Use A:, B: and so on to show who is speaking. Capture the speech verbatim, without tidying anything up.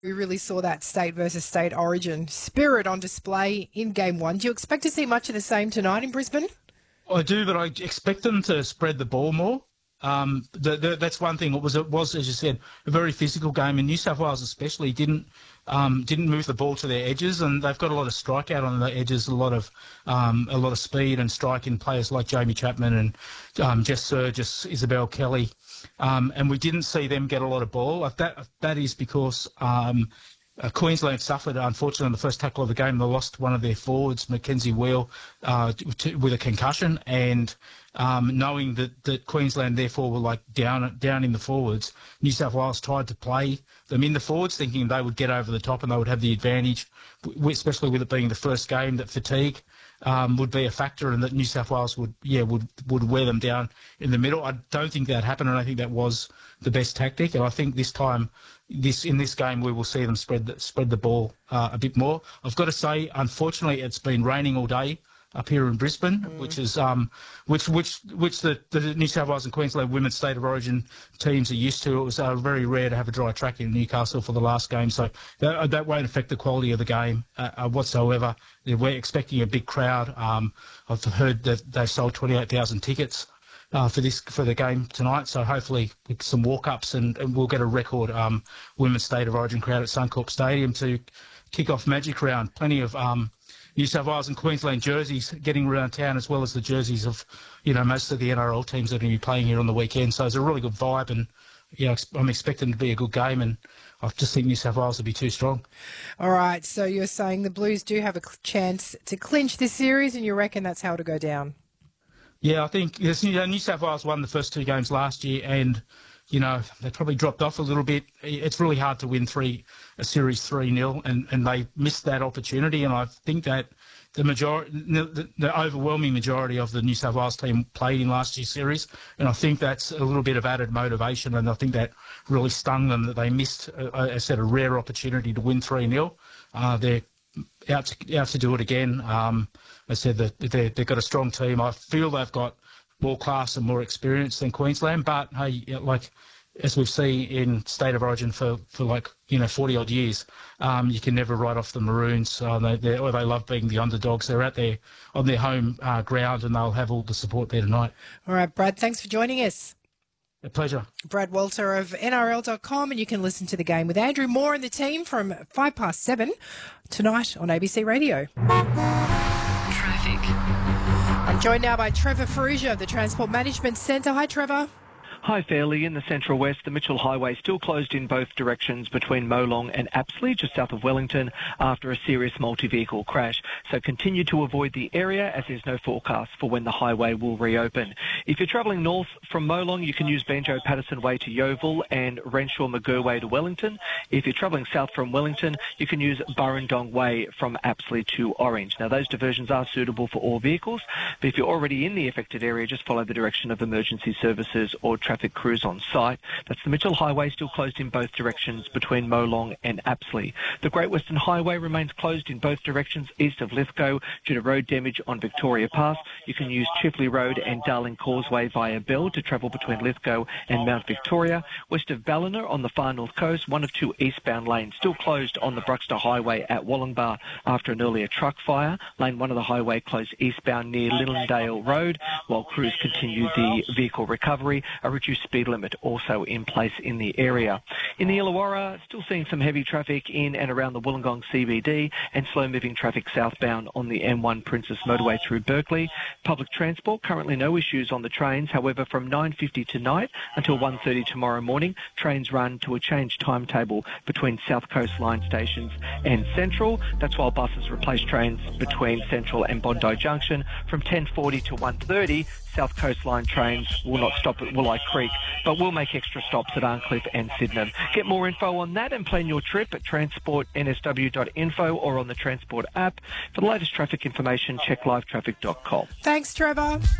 A: We really saw that state versus state origin spirit on display in game one. Do you expect to see much of the same tonight in Brisbane?
B: I do, but I expect them to spread the ball more. Um, the, the, that's one thing. It was, it was, as you said, a very physical game. And New South Wales especially didn't um, didn't move the ball to their edges, and they've got a lot of strikeout on the edges, a lot of um, a lot of speed and strike in players like Jamie Chapman and um, Jess Surgis, Isabel Kelly, um, and we didn't see them get a lot of ball. That that is because. Um, Uh, Queensland suffered, unfortunately, in the first tackle of the game. They lost one of their forwards, Mackenzie Wheel, uh, to, with a concussion. And um, knowing that, that Queensland, therefore, were like down down in the forwards, New South Wales tried to play them in the forwards, thinking they would get over the top and they would have the advantage, especially with it being the first game, that fatigue um, would be a factor and that New South Wales would, yeah, would, would wear them down in the middle. I don't think that happened, and I think that was the best tactic. And I think this time, This in this game, we will see them spread the, spread the ball uh, a bit more. I've got to say, unfortunately, it's been raining all day up here in Brisbane, mm. which is um, which which which the, the New South Wales and Queensland women's state of origin teams are used to. It was uh, very rare to have a dry track in Newcastle for the last game, so that, that won't affect the quality of the game uh, uh, whatsoever. We're expecting a big crowd. Um, I've heard that they've sold twenty-eight thousand tickets. Uh, for this for the game tonight, so hopefully with some walk-ups and, and we'll get a record um, women's state of origin crowd at Suncorp Stadium to kick off Magic Round. Plenty of um, New South Wales and Queensland jerseys getting around town, as well as the jerseys of, you know, most of the N R L teams that are going to be playing here on the weekend. So it's a really good vibe, and you know, I'm expecting it to be a good game, and I just think New South Wales will be too strong.
A: All right, so you're saying the Blues do have a chance to clinch this series, and you reckon that's how it'll go down?
B: Yeah, I think yes, you know, New South Wales won the first two games last year, and you know they probably dropped off a little bit. It's really hard to win three a series three nil, and, and they missed that opportunity. And I think that the majority, the, the overwhelming majority of the New South Wales team played in last year's series, and I think that's a little bit of added motivation. And I think that really stung them that they missed, uh, I said, a rare opportunity to win three nil. Uh, they're out to, out to do it again. Um, I said that they, they've got a strong team. I feel they've got more class and more experience than Queensland, but hey, like as we've seen in state of origin for, for like, you know, forty odd years, um, you can never write off the Maroons. Uh, they, they, or they love being the underdogs. They're out there on their home uh, ground, and they'll have all the support there tonight.
A: All right, Brad, thanks for joining us.
B: A pleasure.
A: Brad Walter of N R L dot com, and you can listen to the game with Andrew Moore and the team from five past seven tonight on A B C Radio. Traffic. I'm joined now by Trevor Ferrugia of the Transport Management Centre. Hi, Trevor.
C: Hi, Fairley. In the Central West, the Mitchell Highway still closed in both directions between Molong and Apsley, just south of Wellington, after a serious multi-vehicle crash. So continue to avoid the area, as there's no forecast for when the highway will reopen. If you're travelling north from Molong, you can use Banjo Patterson Way to Yeovil and Renshaw McGirr Way to Wellington. If you're travelling south from Wellington, you can use Burrendong Way from Apsley to Orange. Now, those diversions are suitable for all vehicles, but if you're already in the affected area, just follow the direction of emergency services or traffic crews on site. That's the Mitchell Highway, still closed in both directions between Molong and Apsley. The Great Western Highway remains closed in both directions east of Lithgow due to road damage on Victoria Pass. You can use Chifley Road and Darling Causeway via Bell to travel between Lithgow and Mount Victoria. West of Ballina on the far north coast, one of two eastbound lanes still closed on the Bruxter Highway at Wollongbar after an earlier truck fire. Lane one of the highway closed eastbound near Lillandale Road, while crews continue the vehicle recovery. A reduced speed limit also in place in the area. In the Illawarra, still seeing some heavy traffic in and around the Wollongong C B D and slow-moving traffic southbound on the M one Princess Motorway through Berkeley. Public transport, currently no issues on the trains. However, from nine fifty tonight until one thirty tomorrow morning, trains run to a changed timetable between South Coast Line stations and Central. That's while buses replace trains between Central and Bondi Junction from ten forty to one thirty. South Coast Line trains will not stop at Woolli Creek, but will make extra stops at Arncliffe and Sydenham. Get more info on that and plan your trip at transport n s w dot info or on the Transport app. For the latest traffic information, check live traffic dot com.
A: Thanks, Trevor.